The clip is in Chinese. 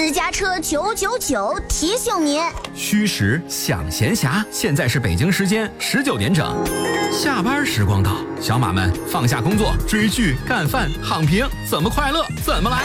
私家车999提醒您： 虚实想闲暇，现在是北京时间19点整，下班时光到，小马们放下工作，追剧、干饭、躺平，怎么快乐怎么来。